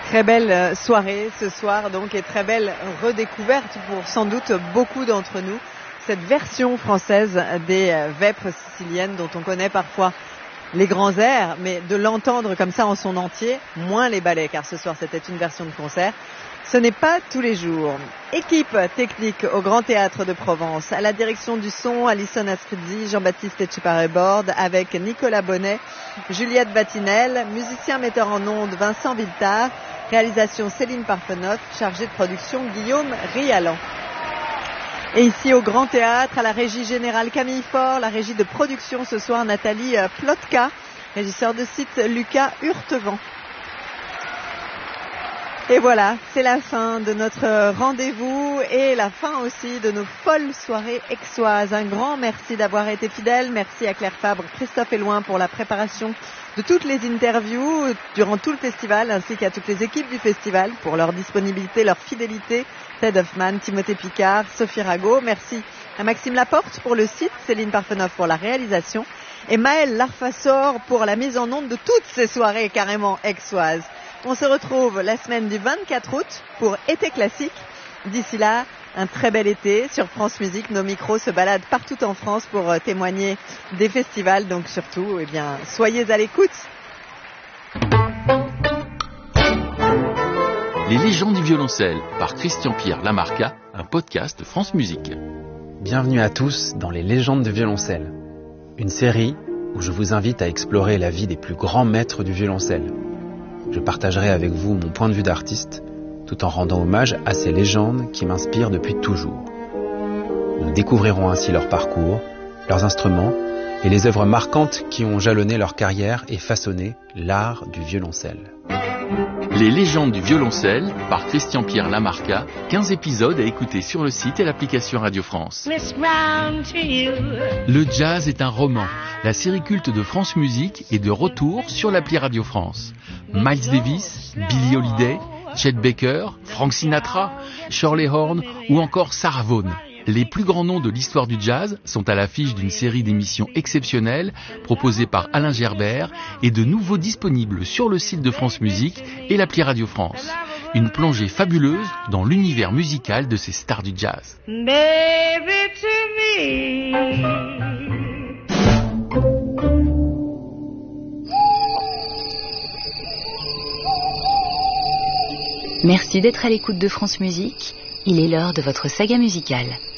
Très belle soirée ce soir donc et très belle redécouverte pour sans doute beaucoup d'entre nous. Cette version française des Vêpres siciliennes dont on connaît parfois les grands airs, mais de l'entendre comme ça en son entier, moins les ballets, car ce soir c'était une version de concert. Ce n'est pas tous les jours. Équipe technique au Grand Théâtre de Provence, à la direction du son, Alison Asfrizzi, Jean-Baptiste Etcheparé-Borde, avec Nicolas Bonnet, Juliette Batinel, musicien metteur en ondes Vincent Villetard, réalisation Céline Parfenoff, chargée de production Guillaume Rialan. Et ici au Grand Théâtre, à la régie générale Camille Faure, la régie de production ce soir Nathalie Plotka, régisseur de site Lucas Hurtevent. Et voilà, c'est la fin de notre rendez-vous et la fin aussi de nos folles soirées aixoises. Un grand merci d'avoir été fidèles. Merci à Claire Fabre, Christophe Éloin pour la préparation de toutes les interviews durant tout le festival, ainsi qu'à toutes les équipes du festival pour leur disponibilité, leur fidélité. Ted Hoffman, Timothée Picard, Sophie Rago. Merci à Maxime Laporte pour le site, Céline Parfenoff pour la réalisation et Maëlle Larfassor pour la mise en onde de toutes ces soirées carrément aixoises. On se retrouve la semaine du 24 août pour Été Classique. D'ici là, un très bel été sur France Musique. Nos micros se baladent partout en France pour témoigner des festivals. Donc surtout, soyez à l'écoute. Les légendes du violoncelle par Christian-Pierre Lamarca, un podcast de France Musique. Bienvenue à tous dans Les légendes du violoncelle, une série où je vous invite à explorer la vie des plus grands maîtres du violoncelle. Je partagerai avec vous mon point de vue d'artiste, tout en rendant hommage à ces légendes qui m'inspirent depuis toujours. Nous découvrirons ainsi leur parcours, leurs instruments et les œuvres marquantes qui ont jalonné leur carrière et façonné l'art du violoncelle. Les légendes du violoncelle par Christian-Pierre Lamarca, 15 épisodes à écouter sur le site et l'application Radio France. Le jazz est un roman. La série culte de France Musique est de retour sur l'appli Radio France. Miles Davis, Billie Holiday, Chet Baker, Frank Sinatra, Shirley Horn ou encore Sarah Vaughan. Les plus grands noms de l'histoire du jazz sont à l'affiche d'une série d'émissions exceptionnelles proposées par Alain Gerbert et de nouveaux disponibles sur le site de France Musique et l'appli Radio France. Une plongée fabuleuse dans l'univers musical de ces stars du jazz. Baby to me. Merci d'être à l'écoute de France Musique. Il est l'heure de votre saga musicale.